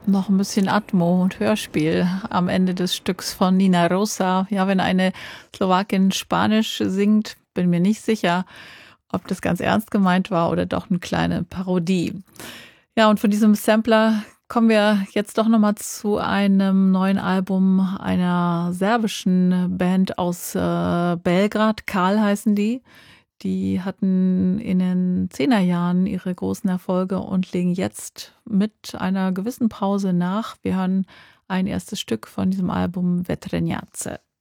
noch ein bisschen Atmo und Hörspiel am Ende des Stücks von Nina Rosa. Ja, wenn eine Slowakin Spanisch singt, bin mir nicht sicher, ob das ganz ernst gemeint war oder doch eine kleine Parodie. Ja, und von diesem Sampler kommen wir jetzt doch nochmal zu einem neuen Album einer serbischen Band aus Belgrad. Karl heißen die. Die hatten in den 10er Jahren ihre großen Erfolge und legen jetzt mit einer gewissen Pause nach. Wir hören ein erstes Stück von diesem Album Vetrenjace.